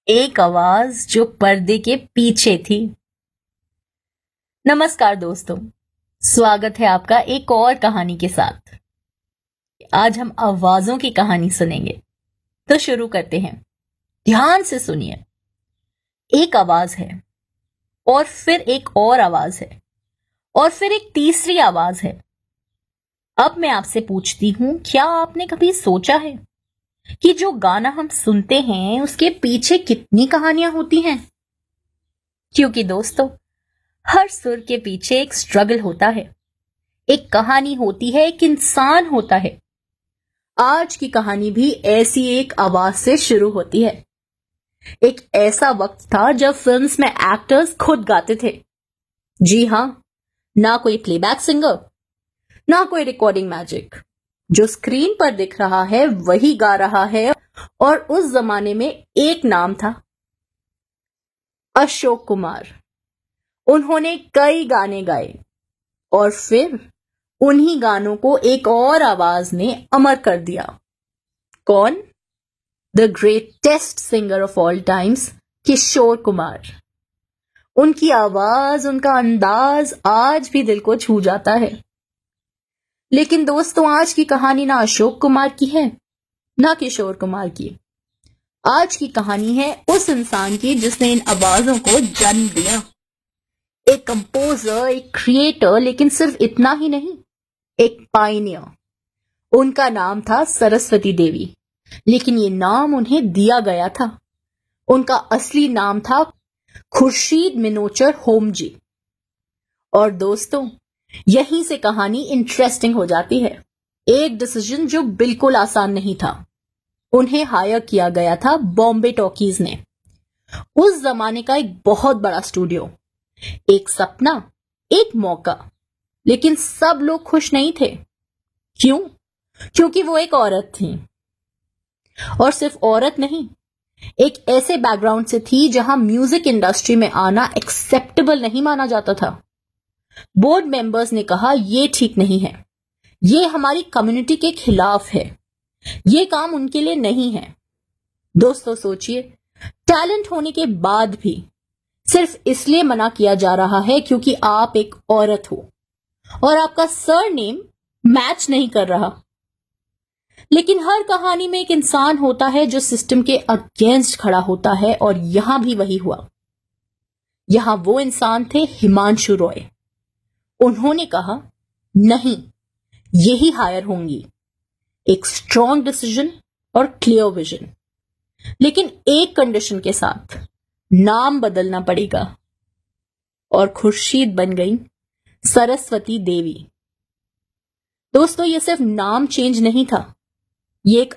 एक आवाज जो पर्दे के पीछे थी। नमस्कार दोस्तों, स्वागत है आपका एक और कहानी के साथ। आज हम आवाजों की कहानी सुनेंगे, तो शुरू करते हैं। ध्यान से सुनिए। एक आवाज है, और फिर एक और आवाज है, और फिर एक तीसरी आवाज है। अब मैं आपसे पूछती हूं, क्या आपने कभी सोचा है कि जो गाना हम सुनते हैं उसके पीछे कितनी कहानियां होती हैं? क्योंकि दोस्तों, हर सुर के पीछे एक स्ट्रगल होता है, एक कहानी होती है, एक इंसान होता है। आज की कहानी भी ऐसी एक आवाज से शुरू होती है। एक ऐसा वक्त था जब फिल्म्स में एक्टर्स खुद गाते थे। जी हां, ना कोई प्लेबैक सिंगर, ना कोई रिकॉर्डिंग मैजिक। जो स्क्रीन पर दिख रहा है वही गा रहा है। और उस जमाने में एक नाम था, अशोक कुमार। उन्होंने कई गाने गाए और फिर उन्हीं गानों को एक और आवाज ने अमर कर दिया। कौन? The greatest singer of all times, Kishore Kumar. उनकी आवाज, उनका अंदाज आज भी दिल को छू जाता है। लेकिन दोस्तों, आज की कहानी ना अशोक कुमार की है, ना किशोर कुमार की। आज की कहानी है उस इंसान की जिसने इन आवाजों को जन्म दिया। एक कंपोजर, एक क्रिएटर, लेकिन सिर्फ इतना ही नहीं, एक पायनियर। उनका नाम था सरस्वती देवी, लेकिन ये नाम उन्हें दिया गया था। उनका असली नाम था खुर्शीद मिनोचर होमजी। और दोस्तों, यहीं से कहानी इंटरेस्टिंग हो जाती है। एक डिसीजन जो बिल्कुल आसान नहीं था। उन्हें हायर किया गया था बॉम्बे टॉकीज ने, उस जमाने का एक बहुत बड़ा स्टूडियो। एक सपना, एक मौका, लेकिन सब लोग खुश नहीं थे। क्यों? क्योंकि वो एक औरत थी। और सिर्फ औरत नहीं, एक ऐसे बैकग्राउंड से थी जहां म्यूजिक इंडस्ट्री में आना एक्सेप्टेबल नहीं माना जाता था। बोर्ड मेंबर्स ने कहा, ये ठीक नहीं है, ये हमारी कम्युनिटी के खिलाफ है, ये काम उनके लिए नहीं है। दोस्तों सोचिए, टैलेंट होने के बाद भी सिर्फ इसलिए मना किया जा रहा है क्योंकि आप एक औरत हो और आपका सरनेम मैच नहीं कर रहा। लेकिन हर कहानी में एक इंसान होता है जो सिस्टम के अगेंस्ट खड़ा होता है, और यहां भी वही हुआ। यहां वो इंसान थे हिमांशु रॉय। उन्होंने कहा, नहीं, यही हायर होंगी। एक स्ट्रॉन्ग डिसीजन और क्लियर विजन, लेकिन एक कंडीशन के साथ, नाम बदलना पड़ेगा। और खुर्शीद बन गई सरस्वती देवी। दोस्तों, ये सिर्फ नाम चेंज नहीं था, ये एक